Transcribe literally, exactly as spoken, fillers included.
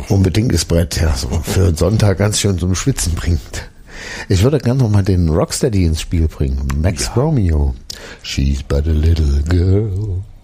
unbedingtes Brett, ja, so für Sonntag ganz schön zum Schwitzen bringt. Ich würde gerne noch mal den Rocksteady ins Spiel bringen. Max ja. Romeo. She's but a little girl.